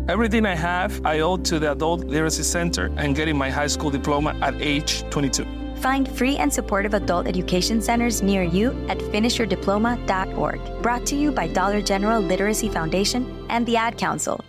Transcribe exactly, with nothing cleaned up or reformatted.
Everything I have, I owe to the Adult Literacy Center and getting my high school diploma at age twenty-two. Find free and supportive adult education centers near you at finish your diploma dot org. Brought to you by Dollar General Literacy Foundation and the Ad Council.